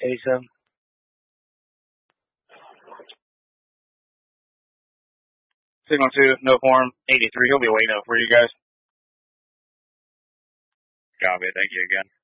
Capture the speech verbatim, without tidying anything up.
eighty-seven. Signal two, no form, eighty-three. He'll be waiting up for you guys. Copy. Thank you again.